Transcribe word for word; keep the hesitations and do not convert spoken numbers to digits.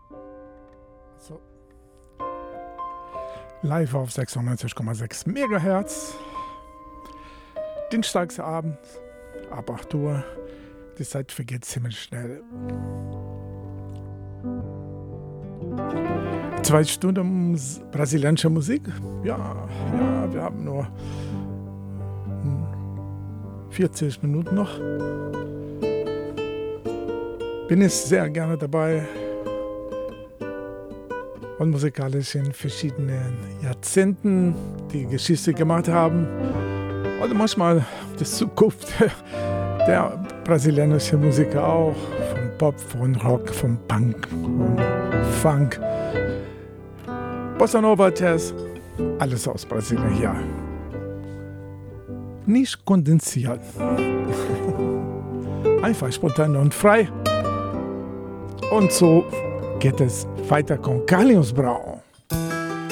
So. Live auf sechsundneunzig Komma sechs Megahertz. Dienstagsabend ab acht Uhr. Die Zeit vergeht ziemlich schnell. Zwei Stunden Mus- brasilianische Musik. Ja, ja, wir haben nur vierzig Minuten noch. Bin ich sehr gerne dabei und musikalisch in verschiedenen Jahrzehnten die Geschichte gemacht haben. Oder manchmal die Zukunft der brasilianischen Musik auch. Von Pop, von Rock, von Punk, von Funk. Bossa Nova, Jazz, alles aus Brasilien hier. Nicht kondensiert. Einfach spontan und frei. Und so geht es weiter con Carlinhos Brown.